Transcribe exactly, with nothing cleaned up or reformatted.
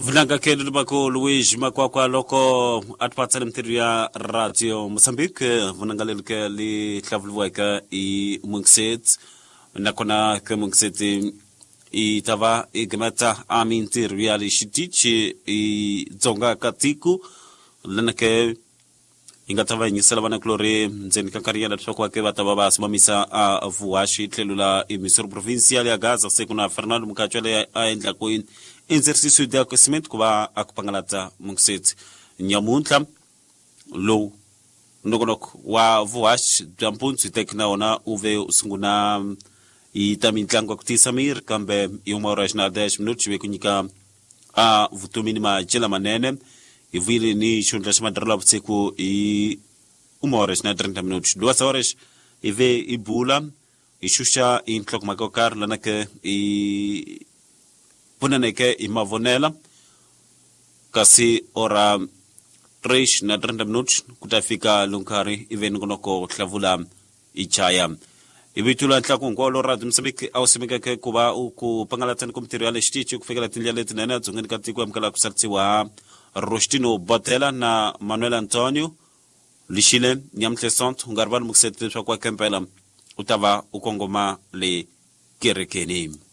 Vunanga kelu bako Luis Makwakwa loko atpatsale mtiru ya Radio Mozambique vunanga lelke li tlavulweka i mungset nakona ke mungset i tava i gemata amintiru ya li shitichi i zonga katiku lanake ingatava nyisela bana klore nzeni kankaria da tsokwa ke bataba ba simamisa a vuashi tlelula i misur provincial ya Gaza sekuna Fernando Mukachwele a endla kuin exercício de aquecimento kuba akupangalata mungset nyamuntla lo nogonok wa vuash jampunzi tekna ona uve usunguna i tamintlango kutisamir kambe i uma horas na dez minutos we kunyika a vutumini ma jela manene i vile ni shundla shima darla butseku i uma horas na trinta minutos duas horas i ve i bula i shusha i ntlok makokar lanake i punaneke i mavonela kasi ora tres na trinta minutos kutafika lunkari i ve ngonoko tlavula i chaya ibitula ntlako ngolo Radio Mozambique au simika kuba ku pangalatani kumterial stitch kufika tinjale tinana zungani katiko amkala kusartiwa Rostino Botela na Manuel Antonio Lishile nyamtle sont ngarban mukset kwa kempela utava ukongoma le kerekeni.